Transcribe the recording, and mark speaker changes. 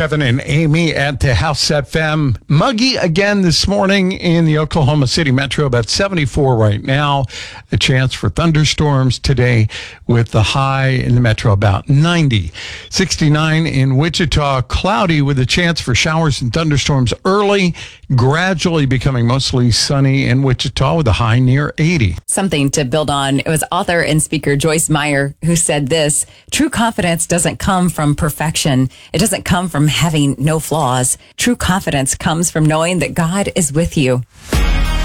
Speaker 1: Kevin and Amy at the House FM. Muggy again this morning in the Oklahoma City metro, about 74 right now. A chance for thunderstorms today with the high in the metro about 90. 69 in Wichita, cloudy with a chance for showers and thunderstorms early, gradually becoming mostly sunny in Wichita with a high near 80.
Speaker 2: Something to build on. It was author and speaker Joyce Meyer who said this: true confidence doesn't come from perfection. It doesn't come from having no flaws. True confidence comes from knowing that God is with you.